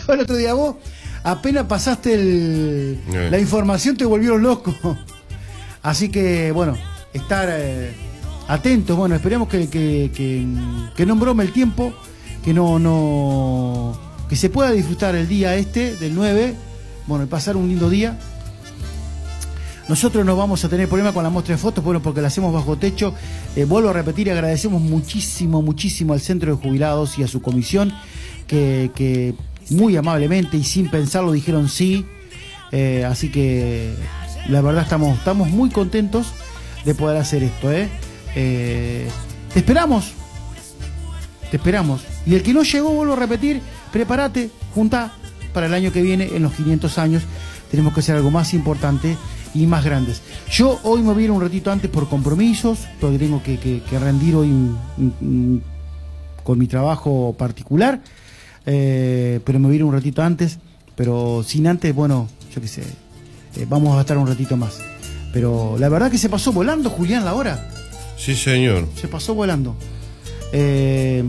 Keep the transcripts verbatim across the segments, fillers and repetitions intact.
pasó el otro día a vos. Apenas pasaste el, eh. la información, te volvieron loco. Así que, bueno, estar eh, atentos. Bueno, esperemos que, que, que, que no embrome el tiempo, que no, no, que se pueda disfrutar el día este del nueve. Bueno, y pasar un lindo día. Nosotros no vamos a tener problema con la muestra de fotos, bueno, porque la hacemos bajo techo. Eh, vuelvo a repetir, agradecemos muchísimo, muchísimo al Centro de Jubilados y a su comisión, que, que muy amablemente y sin pensarlo dijeron sí. Eh, así que la verdad estamos, estamos muy contentos de poder hacer esto. ¿eh? Eh, te esperamos, te esperamos. Y el que no llegó, vuelvo a repetir, prepárate, junta para el año que viene, en los quinientos años, tenemos que hacer algo más importante y más grandes. Yo hoy me voy a ir un ratito antes por compromisos, porque tengo que, que, que rendir hoy mm, mm, con mi trabajo particular, eh, pero me voy a ir un ratito antes, pero sin antes, bueno, yo qué sé, eh, vamos a estar un ratito más. Pero la verdad que se pasó volando, Julián, la hora. Sí, señor. Se pasó volando. Eh,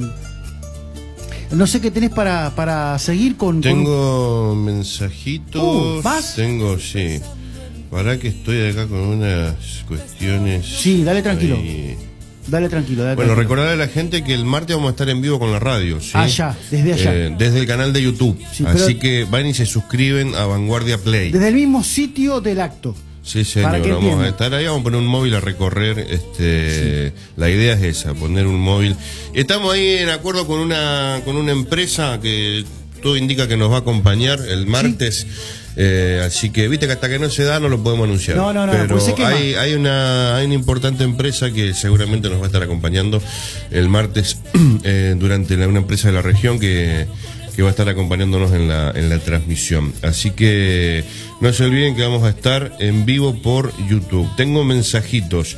no sé qué tenés para, para seguir con... Tengo con... mensajitos. Uh, ¿vas? Tengo, sí. Para que estoy acá con unas cuestiones. Sí, dale tranquilo. Ahí. Dale tranquilo. Dale bueno, tranquilo. Recordarle a la gente que el martes vamos a estar en vivo con la radio. ¿sí? Allá, desde allá. Eh, desde el canal de YouTube. Sí, Así que van y se suscriben a Vanguardia Play. Desde el mismo sitio del acto. Sí, señor. Vamos entiendan. a estar ahí, vamos a poner un móvil a recorrer. Este, sí. La idea es esa, poner un móvil. Estamos ahí en acuerdo con una, con una empresa que todo indica que nos va a acompañar el martes. ¿Sí? Eh, así que viste que hasta que no se da no lo podemos anunciar. No, no, no, pero pues hay, hay una hay una importante empresa que seguramente nos va a estar acompañando el martes eh, durante la, una empresa de la región que, que va a estar acompañándonos en la, en la transmisión. Así que no se olviden que vamos a estar en vivo por YouTube. Tengo mensajitos.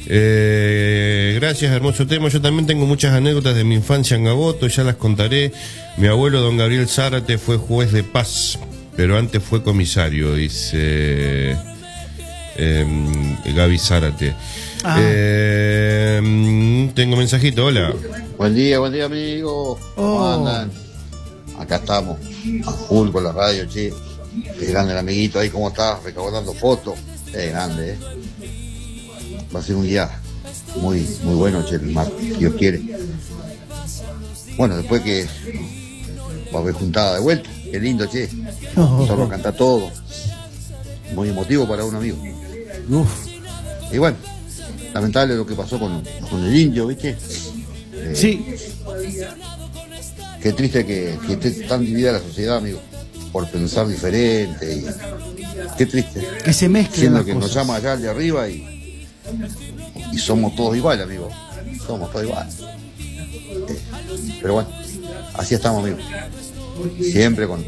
Eh, gracias, hermoso tema. Yo también tengo muchas anécdotas de mi infancia en Gaboto, ya las contaré. Mi abuelo, don Gabriel Zárate, fue juez de paz, pero antes fue comisario, dice eh, Gaby Zárate. Eh, tengo mensajito, hola. Buen día, buen día, amigo. ¿Cómo oh. andan? Acá estamos, a full con la radio, che. Qué grande el amiguito ahí, ¿cómo está? Recaudando fotos. Qué grande, eh. Va a ser un día muy, muy bueno, che, el martes, Dios quiere. Bueno, después que va a haber juntada de vuelta. Qué lindo, che. Oh. Solo canta todo. Muy emotivo para un amigo. Uf. Y bueno, lamentable lo que pasó con, con el indio, ¿viste? Eh, sí. Qué triste que, que esté tan dividida la sociedad, amigo, por pensar diferente. Y, qué triste. Que se mezclen Siendo las que cosas. nos llama allá al de arriba y, y somos todos iguales, amigo. Somos todos iguales. Eh, pero bueno, así estamos, amigo. Siempre con,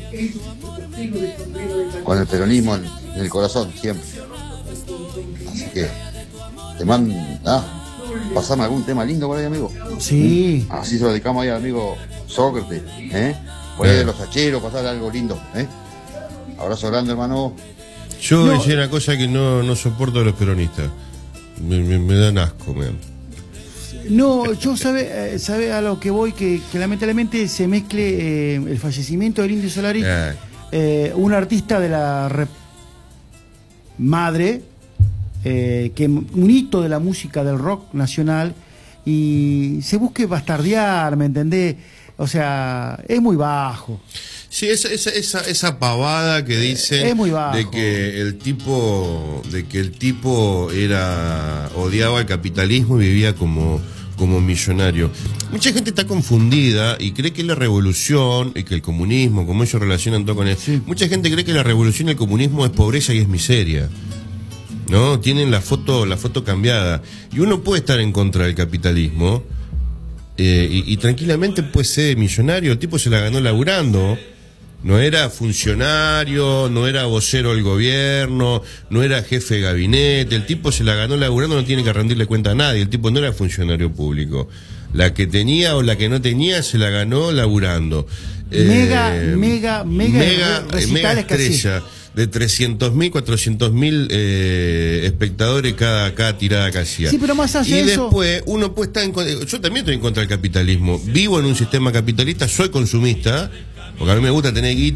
con el peronismo en, en el corazón, siempre. Así que te mando, ah, pasame algún tema lindo por ahí, amigo. Sí. Así se lo dedicamos ahí al amigo Sócrates, ¿eh? Por ahí de los hacheros, pasar algo lindo, ¿eh? Abrazo grande, hermano. Yo No. decía una cosa que no, no soporto a los peronistas. Me, me, me dan asco, man. No, yo sabe, eh, sabe a lo que voy, que, que lamentablemente se mezcle eh, el fallecimiento del Indio Solari, Eh. eh, un artista de la rep madre, eh, que un hito de la música del rock nacional, y se busque bastardear, ¿me entendés? O sea, es muy bajo. Sí, esa, esa, esa, esa pavada que dicen Es muy bajo. de que el tipo, de que el tipo era, odiaba el capitalismo y vivía como, como millonario. Mucha gente está confundida y cree que la revolución y que el comunismo, como ellos relacionan todo con él, Sí. mucha gente cree que la revolución y el comunismo es pobreza y es miseria. ¿No? Tienen la foto, la foto cambiada. Y uno puede estar en contra del capitalismo eh, y, y tranquilamente puede ser millonario. El tipo se la ganó laburando. No era funcionario, no era vocero del gobierno, no era jefe de gabinete. El tipo se la ganó laburando, no tiene que rendirle cuenta a nadie. El tipo no era funcionario público. La que tenía o la que no tenía se la ganó laburando. Mega, Eh, mega, mega, mega, recitales mega que hacía. estrella de trescientos mil, cuatrocientos mil eh, espectadores cada, cada tirada que hacía. Sí, pero más allá y de eso... después uno puede estar en contra. Yo también estoy en contra del capitalismo. Vivo en un sistema capitalista, soy consumista, porque a mí me gusta tener guita.